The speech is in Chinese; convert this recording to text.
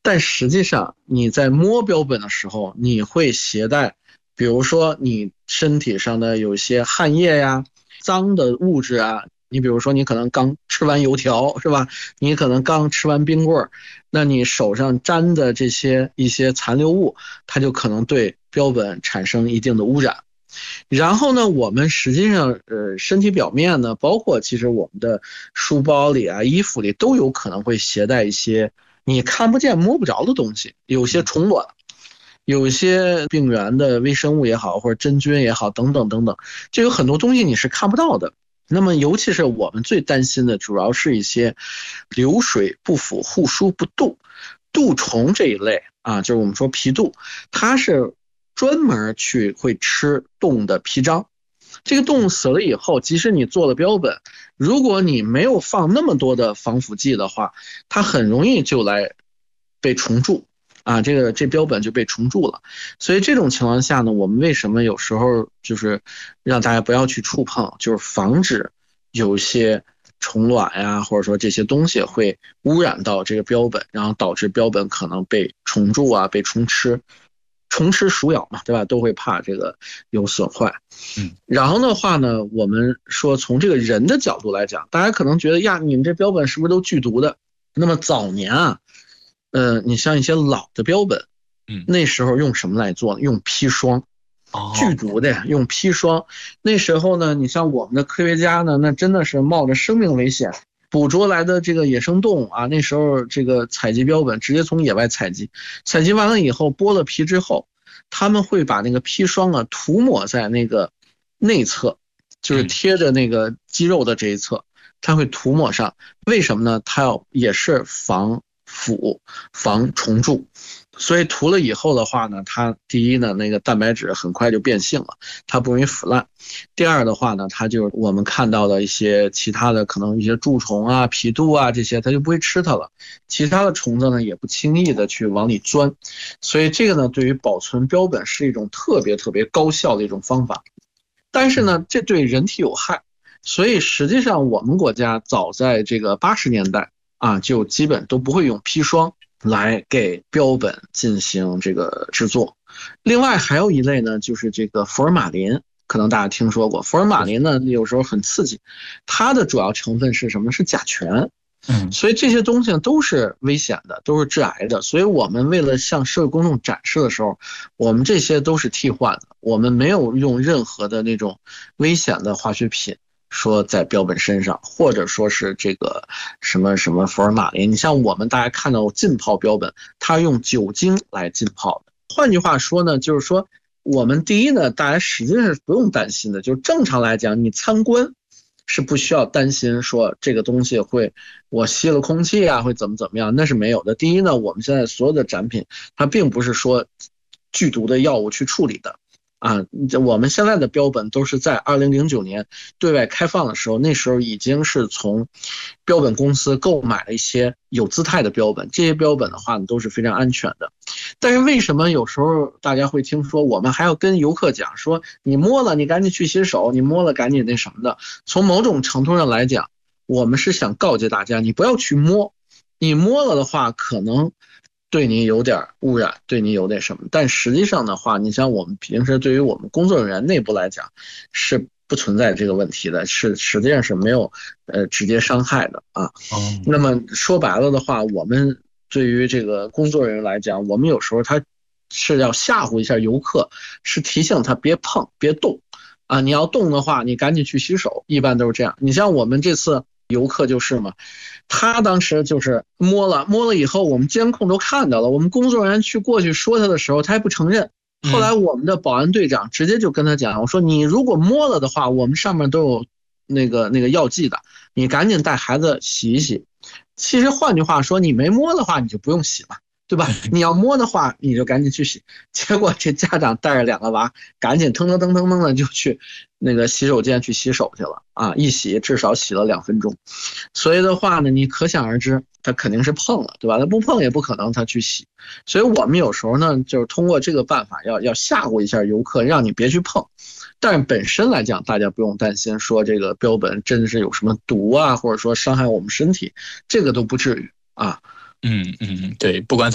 但实际上你在摸标本的时候，你会携带，比如说你身体上的有些汗液呀、脏的物质啊，你比如说你可能刚吃完油条是吧？你可能刚吃完冰棍儿，那你手上沾的这些一些残留物，它就可能对标本产生一定的污染。然后呢，我们实际上身体表面呢，包括其实我们的书包里啊、衣服里都有可能会携带一些你看不见摸不着的东西，有些虫卵，有一些病原的微生物也好，或者真菌也好，等等等等，就有很多东西你是看不到的。那么尤其是我们最担心的主要是一些流水不腐、护疏不蠹、蠹虫这一类啊，就是我们说皮蠹，它是专门去会吃蠹的皮章。这个蠹死了以后，即使你做了标本，如果你没有放那么多的防腐剂的话，它很容易就来被虫蛀啊，这标本就被虫蛀了。所以这种情况下呢，我们为什么有时候就是让大家不要去触碰，就是防止有些虫卵呀，或者说这些东西会污染到这个标本，然后导致标本可能被虫蛀啊，被虫吃。虫吃鼠咬嘛，对吧？都会怕这个有损坏。然后的话呢，我们说从这个人的角度来讲，大家可能觉得呀，你们这标本是不是都剧毒的？那么早年啊，你像一些老的标本，那时候用什么来做呢？用砒霜，剧毒的呀，用砒霜。那时候呢，你像我们的科学家呢，那真的是冒着生命危险。捕捉来的这个野生动物啊，那时候这个采集标本直接从野外采集，采集完了以后剥了皮之后，他们会把那个砒霜啊涂抹在那个内侧，就是贴着那个肌肉的这一侧，它会涂抹上。为什么呢？它也是防腐、防虫蛀。所以涂了以后的话呢，它第一呢，那个蛋白质很快就变性了，它不容易腐烂。第二的话呢，它就是我们看到的一些其他的可能一些蛀虫啊、皮蠹啊这些，它就不会吃它了。其他的虫子呢，也不轻易的去往里钻。所以这个呢，对于保存标本是一种特别特别高效的一种方法。但是呢，这对人体有害。所以实际上我们国家早在这个80年代啊，就基本都不会用砒霜来给标本进行这个制作。另外还有一类呢，就是这个福尔马林，可能大家听说过。福尔马林呢，有时候很刺激，它的主要成分是什么？是甲醛。所以这些东西都是危险的，都是致癌的。所以我们为了向社会公众展示的时候，我们这些都是替换的，我们没有用任何的那种危险的化学品说在标本身上，或者说是这个什么什么福尔马林。你像我们大家看到浸泡标本，它用酒精来浸泡的。换句话说呢，就是说我们第一呢，大家实际上是不用担心的，就是正常来讲，你参观是不需要担心说这个东西会我吸了空气啊，会怎么样，那是没有的。第一呢，我们现在所有的展品，它并不是说剧毒的药物去处理的。啊，我们现在的标本都是在2009年对外开放的时候，那时候已经是从标本公司购买了一些有姿态的标本，这些标本的话呢都是非常安全的。但是为什么有时候大家会听说我们还要跟游客讲说，你摸了你赶紧去洗手，你摸了赶紧那什么的？从某种程度上来讲，我们是想告诫大家，你不要去摸，你摸了的话可能对你有点污染，对你有点什么，但实际上的话，你像我们平时对于我们工作人员内部来讲是不存在这个问题的，实际上是没有直接伤害的啊。那么说白了的话，我们对于这个工作人员来讲，我们有时候他是要吓唬一下游客，是提醒他别碰别动啊，你要动的话你赶紧去洗手，一般都是这样。你像我们这次游客就是嘛，他当时就是摸了以后，我们监控都看到了，我们工作人员去过去说他的时候，他还不承认。后来我们的保安队长直接就跟他讲，我说你如果摸了的话，我们上面都有那个药剂的，你赶紧带孩子洗一洗。其实换句话说，你没摸的话，你就不用洗嘛，对吧？你要摸的话，你就赶紧去洗。结果这家长带着2个娃，赶紧腾的就去那个洗手间去洗手去了啊！一洗至少洗了2分钟。所以的话呢，你可想而知，他肯定是碰了，对吧？他不碰也不可能他去洗。所以我们有时候呢，就是通过这个办法要吓唬一下游客，让你别去碰。但是本身来讲，大家不用担心说这个标本真的是有什么毒啊，或者说伤害我们身体，这个都不至于啊。 对，不管怎么